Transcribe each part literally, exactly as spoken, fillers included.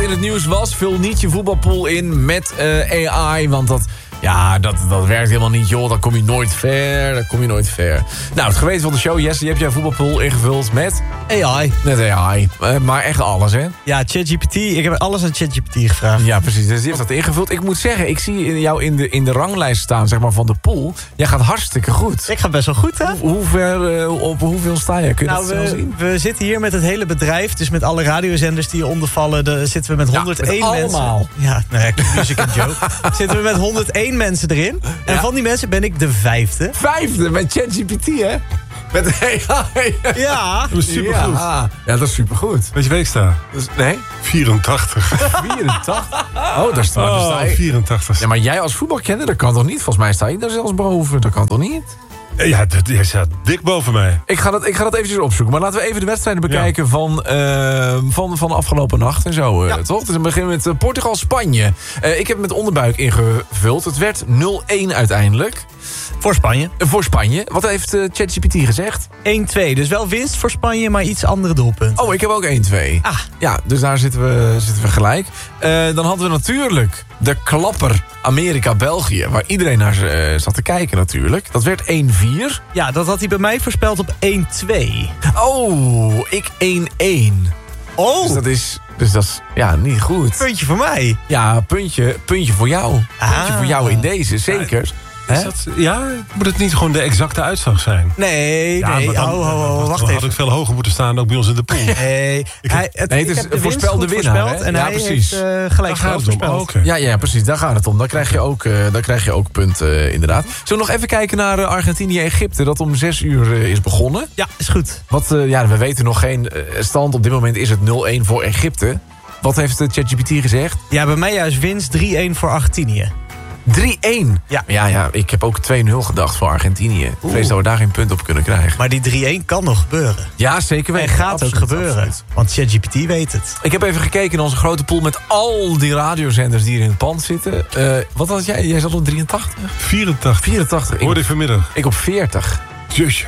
in het nieuws was... vul niet je voetbalpool in met uh, A I, want dat... Ja, dat, dat werkt helemaal niet, joh. Dan kom je nooit ver. Dan kom je nooit ver. Nou, het geweten van de show, Jesse, je hebt jouw voetbalpool ingevuld met... A I. Met A I. Uh, maar echt alles, hè? Ja, ChatGPT. Ik heb alles aan ChatGPT gevraagd. Ja, precies. Dus die heeft dat ingevuld. Ik moet zeggen, ik zie jou in de, in de ranglijst staan, zeg maar, van de pool. Jij gaat hartstikke goed. Ik ga best wel goed, hè? Hoe, hoe ver, uh, op hoeveel sta je? Kun je nou, dat we, zo zien? we zitten hier met het hele bedrijf. Dus met alle radiozenders die eronder vallen. Daar zitten we met honderdéén ja, met mensen. allemaal. Ja, nou ja, music and joke. Zitten we met honderdéén mensen erin. En Ja. van die mensen ben ik de vijfde. Vijfde met ChatGPT, hè? Met A I. Ja. Dat is supergoed. Ja, ja, dat is supergoed. Weet je waar ik sta? Dus, nee? vierentachtig. vierentachtig? Oh, daar sta, daar sta Oh, je. vierentachtig. Ja, maar jij als voetbalkenner, dat kan toch niet? Volgens mij sta ik daar zelfs boven. Dat kan toch niet? Ja, dat- jij staat dik boven mij. Ik ga dat, ik ga dat eventjes opzoeken. Maar laten we even de wedstrijden bekijken van, uh, van, van de afgelopen nacht en zo. Uh, Ja. Toch? Dus we beginnen met uh, Portugal-Spanje. Uh, ik heb met onderbuik ingevuld. Het werd nul één uiteindelijk. Voor Spanje. Uh, voor Spanje. Wat heeft uh, ChatGPT gezegd? één twee. Dus wel winst voor Spanje, maar iets andere doelpunten. Oh, ik heb ook één twee. Ah. Ja, dus daar zitten we, zitten we gelijk. Uh, dan hadden we natuurlijk de klapper Amerika-België. Waar iedereen naar uh, zat te kijken natuurlijk. Dat werd één vier. Ja, dat had hij bij mij voorspeld op één twee. Oh, ik één één. Oh, Dus dat is, dus dat is ja, niet goed. puntje voor mij. Ja, puntje, puntje voor jou. Puntje Ah. voor jou in deze, zeker. Is Hè? dat, ja, moet het niet gewoon de exacte uitslag zijn? Nee, Ja, nee. maar dan- oh, oh, oh, dan wacht had even. ik veel hoger moeten staan, ook bij ons in de pool. Nee, hij, het, Nee, het ik is heb de voorspel winst de goed winnaar, voorspeld hè? en Ja, hij precies. heeft uh, Daar gelijk gaat het om. voorspeld. Oh, oké. Ja, ja, precies. Daar gaat het om. Daar krijg je ook, uh, daar krijg je ook punten, uh, inderdaad. Zullen we nog even kijken naar uh, Argentinië-Egypte... dat om zes uur uh, is begonnen. Ja, is goed. Wat, uh, ja, we weten nog geen uh, stand. Op dit moment is het nul één voor Egypte. Wat heeft uh, ChatGPT gezegd? Ja, bij mij juist winst drie één voor Argentinië. drie één. Ja. ja, ja, ik heb ook twee nul gedacht voor Argentinië. Ik vrees dat we daar geen punt op kunnen krijgen. Maar die drie één kan nog gebeuren. Ja, zeker En weten. gaat Absoluut, ook gebeuren. absoluut. Want ChatGPT weet het. Ik heb even gekeken in onze grote pool met al die radiozenders die hier in het pand zitten. Uh, wat had jij? Jij zat op drieëntachtig? vierentachtig. vierentachtig. Ik, Hoorde ik vanmiddag. ik op veertig. Zusje.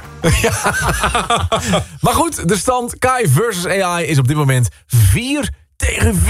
Maar goed, de stand Kai versus A I is op dit moment vier tegen vier.